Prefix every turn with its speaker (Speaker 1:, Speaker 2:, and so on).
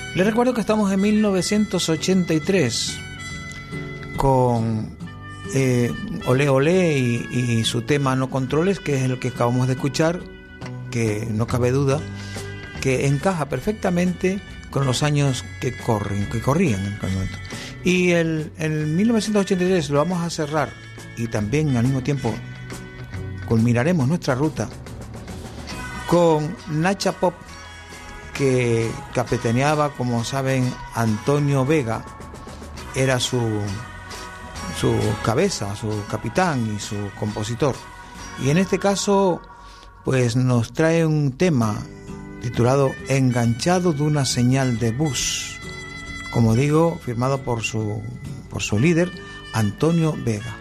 Speaker 1: Les recuerdo que estamos en 1983 con Olé Olé y su tema No Controles, que es el que acabamos de escuchar, que no cabe duda que encaja perfectamente con los años que corrían en aquel momento. Y el 1983 lo vamos a cerrar, y también al mismo tiempo culminaremos nuestra ruta con Nacha Pop, que capitaneaba, como saben, Antonio Vega. Era su cabeza, su capitán y su compositor. Y en este caso, pues nos trae un tema titulado Enganchado de una señal de bus, como digo, firmado por su líder, Antonio Vega.